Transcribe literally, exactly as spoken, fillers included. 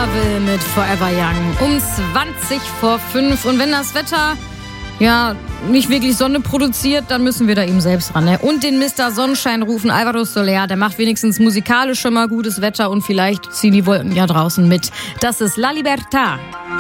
Marvel mit Forever Young. Um zwanzig vor fünf. Und wenn das Wetter ja nicht wirklich Sonne produziert, dann müssen wir da eben selbst ran. Ne? Und den Mister Sonnenschein rufen, Alvaro Soler, der macht wenigstens musikalisch schon mal gutes Wetter und vielleicht ziehen die Wolken ja draußen mit. Das ist La Libertad.